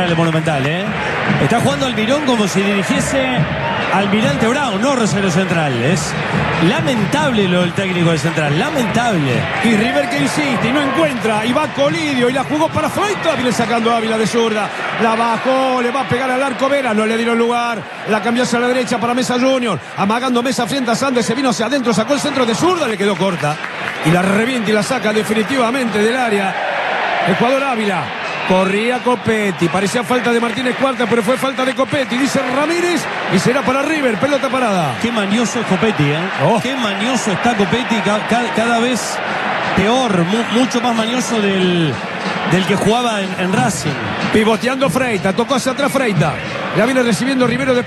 Central de Monumental, ¿eh? Está jugando Almirón como si dirigiese Almirante Brown, no Rosario Central. Es lamentable lo del técnico de Central, lamentable. Y River que insiste y no encuentra, y va Colidio y la jugó para Freita, viene sacando a Ávila de zurda, la bajó, le va a pegar al arco Vera, no le dieron lugar, la cambió hacia la derecha para Mesa Junior, amagando Mesa frente a Sandes, se vino hacia adentro, sacó el centro de zurda, le quedó corta y la revienta y la saca definitivamente del área el jugador Ávila. Corría Copetti, parecía falta de Martínez Cuarta, pero fue falta de Copetti, dice Ramírez, y será para River, pelota parada. Qué mañoso es Copetti, ¿eh? Oh. Qué mañoso está Copetti, cada vez peor, mucho más mañoso del que jugaba en Racing. Pivoteando Freita, tocó hacia atrás Freita, la viene recibiendo Rivero de